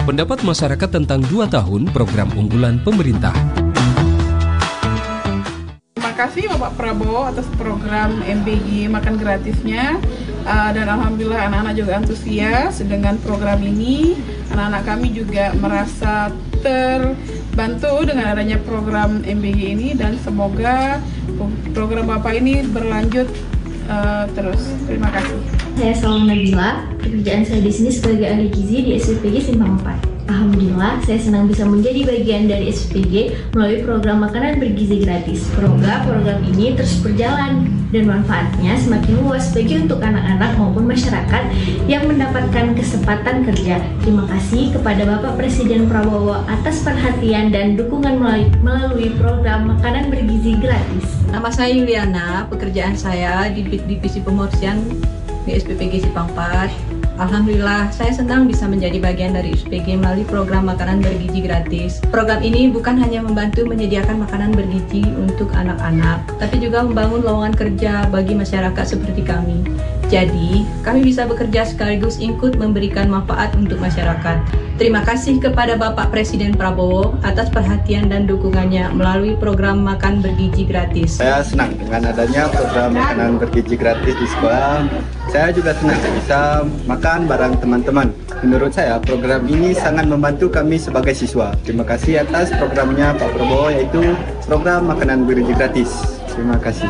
Pendapat masyarakat tentang 2 tahun program unggulan pemerintah. Terima kasih Bapak Prabowo atas program MBG makan gratisnya, dan alhamdulillah anak-anak juga antusias dengan program ini. Anak-anak kami juga merasa terbantu dengan adanya program MBG ini, dan semoga program Bapak ini berlanjut terus. Terima kasih. Saya Salma Nabila, pekerjaan saya di sini sebagai ahli gizi di SPPG Simpang 4. Alhamdulillah, saya senang bisa menjadi bagian dari SPPG melalui program makanan bergizi gratis. Program ini terus berjalan dan manfaatnya semakin luas bagi untuk anak-anak maupun masyarakat yang mendapatkan kesempatan kerja. Terima kasih kepada Bapak Presiden Prabowo atas perhatian dan dukungan melalui program makanan bergizi gratis. Nama saya Yuliana, pekerjaan saya di Divisi Pemorsian di SPPG Simpang 4. Alhamdulillah, saya senang bisa menjadi bagian dari SPG melalui program makanan bergizi gratis. Program ini bukan hanya membantu menyediakan makanan bergizi untuk anak-anak, tapi juga membangun lowongan kerja bagi masyarakat seperti kami. Jadi, kami bisa bekerja sekaligus ikut memberikan manfaat untuk masyarakat. Terima kasih kepada Bapak Presiden Prabowo atas perhatian dan dukungannya melalui program makan bergizi gratis. Saya senang dengan adanya program makanan bergizi gratis di sekolah. Saya juga senang bisa makan bareng teman-teman. Menurut saya, program ini sangat membantu kami sebagai siswa. Terima kasih atas programnya Pak Prabowo, yaitu program makanan bergizi gratis. Terima kasih.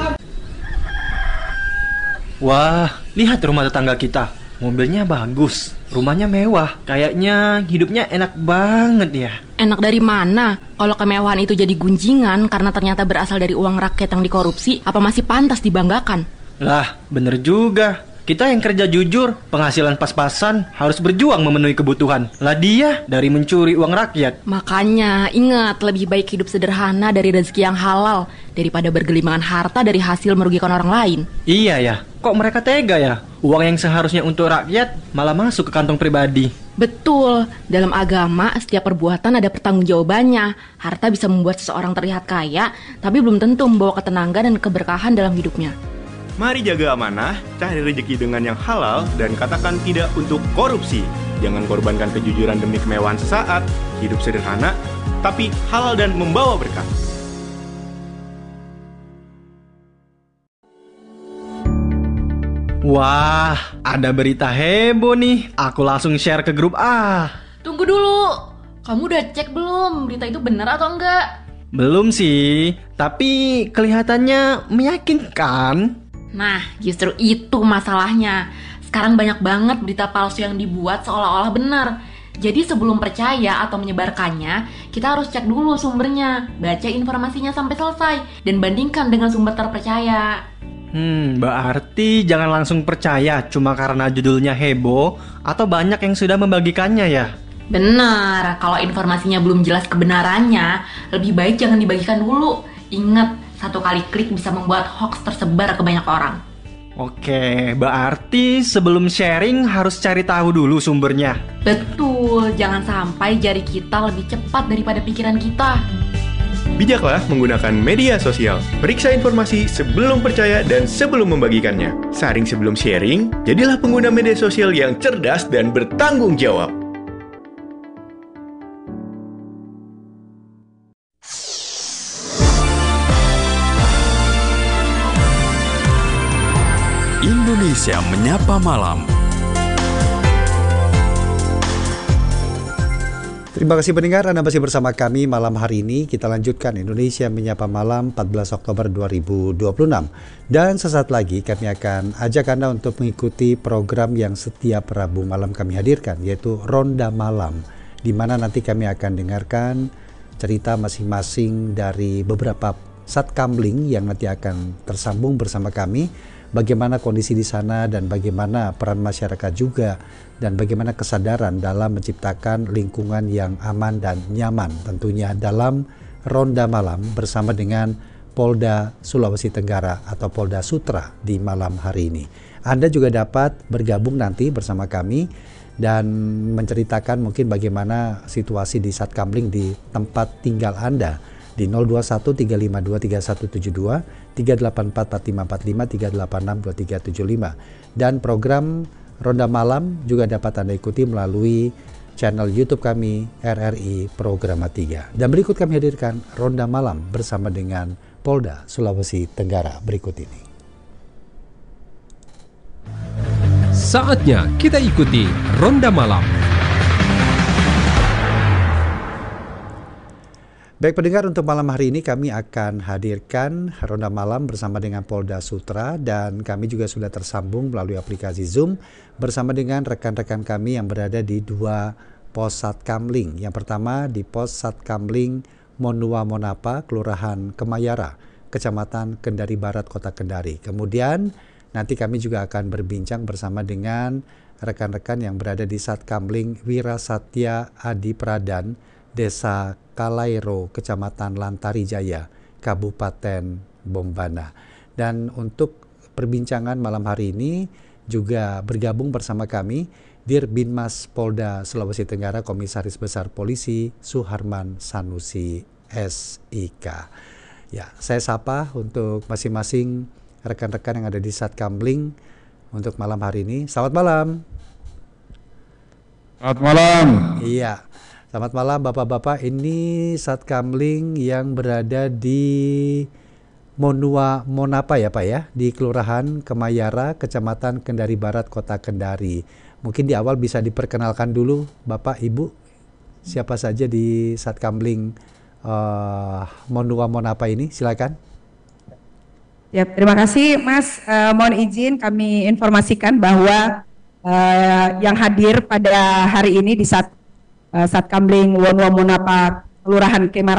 Wah, lihat rumah tetangga kita. Mobilnya bagus, rumahnya mewah. Kayaknya hidupnya enak banget ya. Enak dari mana? Kalau kemewahan itu jadi gunjingan karena ternyata berasal dari uang rakyat yang dikorupsi, apa masih pantas dibanggakan? Lah, bener juga. Kita yang kerja jujur, penghasilan pas-pasan, harus berjuang memenuhi kebutuhan. Lah dia dari mencuri uang rakyat. Makanya ingat, lebih baik hidup sederhana dari rezeki yang halal daripada bergelimangan harta dari hasil merugikan orang lain. Iya ya, kok mereka tega ya? Uang yang seharusnya untuk rakyat malah masuk ke kantong pribadi. Betul, dalam agama setiap perbuatan ada pertanggungjawabannya. Harta bisa membuat seseorang terlihat kaya, tapi belum tentu membawa ketenangan dan keberkahan dalam hidupnya. Mari jaga amanah, cari rezeki dengan yang halal, dan katakan tidak untuk korupsi. Jangan korbankan kejujuran demi kemewahan sesaat, hidup sederhana, tapi halal dan membawa berkah. Wah, ada berita heboh nih. Aku langsung share ke grup A. Tunggu dulu, kamu udah cek belum berita itu benar atau enggak? Belum sih, tapi kelihatannya meyakinkan. Nah, justru itu masalahnya. Sekarang banyak banget berita palsu yang dibuat seolah-olah benar. Jadi sebelum percaya atau menyebarkannya, kita harus cek dulu sumbernya, baca informasinya sampai selesai, dan bandingkan dengan sumber terpercaya. Berarti jangan langsung percaya cuma karena judulnya heboh atau banyak yang sudah membagikannya ya? Benar, kalau informasinya belum jelas kebenarannya, lebih baik jangan dibagikan dulu. Ingat, 1 kali klik bisa membuat hoax tersebar ke banyak orang. Oke, berarti sebelum sharing harus cari tahu dulu sumbernya. Betul, jangan sampai jari kita lebih cepat daripada pikiran kita. Bijaklah menggunakan media sosial. Periksa informasi sebelum percaya dan sebelum membagikannya. Saring sebelum sharing, jadilah pengguna media sosial yang cerdas dan bertanggung jawab. Indonesia Menyapa Malam. Terima kasih pendengar, Anda masih bersama kami malam hari ini. Kita lanjutkan Indonesia Menyapa Malam 14 Oktober 2026. Dan sesaat lagi kami akan ajak Anda untuk mengikuti program yang setiap Rabu malam kami hadirkan, yaitu Ronda Malam, di mana nanti kami akan dengarkan cerita masing-masing dari beberapa satkamling yang nanti akan tersambung bersama kami. Bagaimana kondisi di sana dan bagaimana peran masyarakat juga, dan bagaimana kesadaran dalam menciptakan lingkungan yang aman dan nyaman tentunya dalam Ronda Malam bersama dengan Polda Sulawesi Tenggara atau Polda Sutra di malam hari ini. Anda juga dapat bergabung nanti bersama kami dan menceritakan mungkin bagaimana situasi di Satkamling di tempat tinggal Anda di 021 352 3172, 384 4545, 386 2375. Dan program Ronda Malam juga dapat Anda ikuti melalui channel YouTube kami RRI Programa 3. Dan berikut kami hadirkan Ronda Malam bersama dengan Polda Sulawesi Tenggara berikut ini. Saatnya kita ikuti Ronda Malam. Baik pendengar, untuk malam hari ini kami akan hadirkan Ronda Malam bersama dengan Polda Sutra, dan kami juga sudah tersambung melalui aplikasi Zoom bersama dengan rekan-rekan kami yang berada di 2 pos Satkamling. Yang pertama di pos Satkamling Monua Monapa, Kelurahan Kemayara, Kecamatan Kendari Barat, Kota Kendari. Kemudian nanti kami juga akan berbincang bersama dengan rekan-rekan yang berada di Satkamling Wirasatya Adi Pradan, Desa Kalairo, Kecamatan Lantari Jaya, Kabupaten Bombana. Dan untuk perbincangan malam hari ini juga bergabung bersama kami Dirbinmas Polda Sulawesi Tenggara, Komisaris Besar Polisi Suharman Sanusi SIK. Ya, saya sapa untuk masing-masing rekan-rekan yang ada di Satkamling untuk malam hari ini. Selamat malam. Selamat malam. Iya. Selamat malam Bapak-Bapak, ini Satkamling yang berada di Monua Monapa ya Pak ya, di Kelurahan Kemayara, Kecamatan Kendari Barat, Kota Kendari. Mungkin di awal bisa diperkenalkan dulu Bapak Ibu, siapa saja di Satkamling Monua Monapa ini, silakan. Ya, terima kasih Mas, mohon izin kami informasikan bahwa yang hadir pada hari ini di Satkamling Monua Monapa Kelurahan Kemayara